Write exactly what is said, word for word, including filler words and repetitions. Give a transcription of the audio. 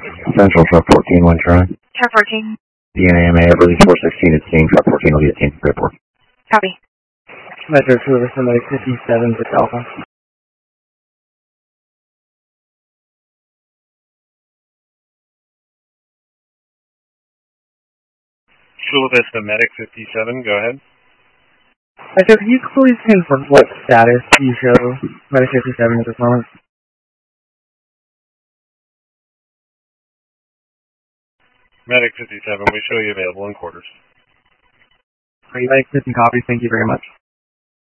Central, truck fourteen, one Charlie. Truck fourteen. D N A M A, release four sixteen at scene, truck fourteen will be at scene, report. Copy. Metro two, over somebody fifty-seven with Alpha. Chula Vista Medic fifty-seven, go ahead. Right, so can you please confirm what status you show Medic fifty-seven at this moment? Medic fifty-seven, we show you available in quarters. Great, Medic fifty copies, thank you very much.